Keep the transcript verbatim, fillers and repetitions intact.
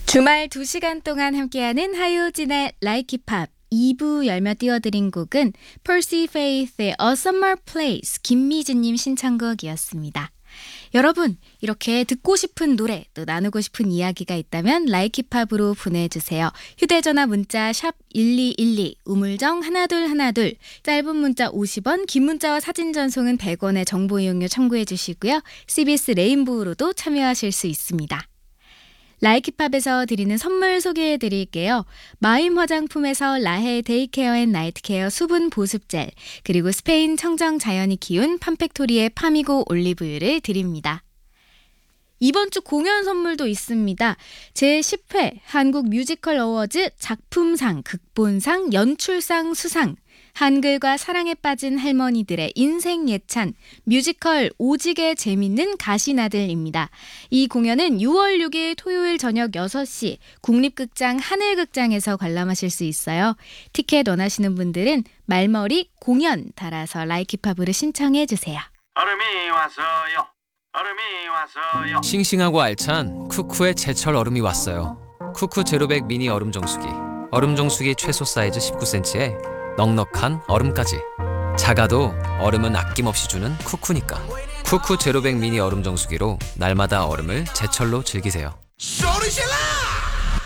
주말 두 시간 동안 함께하는 하효진의 Like It Pop 이 부 열며 띄워드린 곡은 Percy Faith의 A Summer Place 김미진님 신청곡이었습니다. 여러분, 이렇게 듣고 싶은 노래 또 나누고 싶은 이야기가 있다면 Like It Pop으로 보내주세요. 휴대전화 문자 샵 일이일이 우물정 일이일이 짧은 문자 오십 원 긴 문자와 사진 전송은 백 원의 정보 이용료 청구해 주시고요. 씨비에스 레인보우로도 참여하실 수 있습니다. 라이키팝에서 드리는 선물 소개해 드릴게요. 마임 화장품에서 라헤 데이케어 앤 나이트케어 수분 보습젤, 그리고 스페인 청정 자연이 키운 팜팩토리의 파미고 올리브유를 드립니다. 이번 주 공연 선물도 있습니다. 제십 회 한국 뮤지컬 어워즈 작품상, 극본상, 연출상 수상, 한글과 사랑에 빠진 할머니들의 인생 예찬 뮤지컬 오지게 재밌는 가시나들입니다. 이 공연은 유월 육일 토요일 저녁 여섯 시 국립극장 하늘극장에서 관람하실 수 있어요. 티켓 원하시는 분들은 말머리 공연 달아서 라이키팝으로 신청해 주세요. 얼음이 왔어요. 얼음이 왔어요. 싱싱하고 알찬 쿠쿠의 제철 얼음이 왔어요. 쿠쿠 제로백 미니 얼음 정수기. 얼음 정수기 최소 사이즈 십구 센티미터에 넉넉한 얼음까지. 작아도 얼음은 아낌없이 주는 쿠쿠니까. 쿠쿠 제로백 미니 얼음 정수기로 날마다 얼음을 제철로 즐기세요. 소리 질러!